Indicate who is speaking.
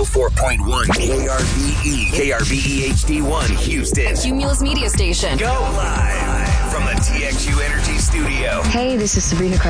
Speaker 1: 104.1 KRVE. KRVE HD1 Houston.
Speaker 2: Cumulus Media Station.
Speaker 1: Go live from the TXU Energy Studio.
Speaker 3: Hey, this is Sabrina